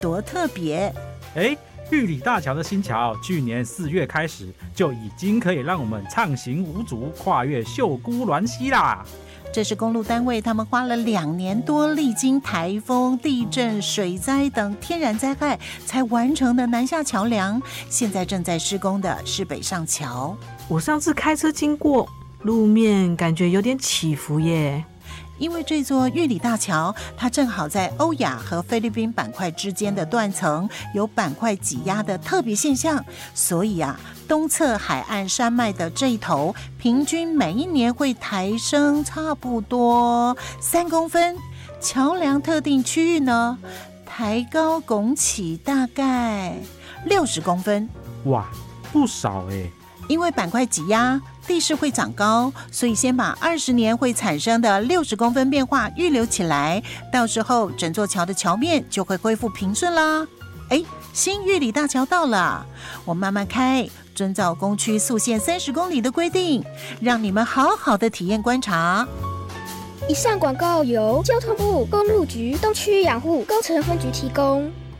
多特别。 玉里大桥的新桥，去年4月开始就已经可以让我们畅行无阻，跨越秀姑峦溪啦。 这是公路单位他们花了2年多，历经台风、地震、水灾等天然灾害才完成的南下桥梁。现在正在施工的是北上桥。 我上次开车经过，路面感觉有点起伏耶。 因为这座玉里大桥，它正好在欧亚和菲律宾板块之间的断层，有板块挤压的特别现象，所以东侧海岸山脉的这一头，平均每一年会抬升差不多3公分。桥梁特定区域呢，抬高拱起大概60公分。 哇，不少因为板块挤压，地势会长高，所以先把20年会产生的60公分变化预留起来，到时候整座桥的桥面就会恢复平顺啦。新玉里大桥到了，我慢慢开，遵照工区速限30公里的规定，让你们好好的体验观察。 以上广告由交通部公路局东区养护工程分局提供。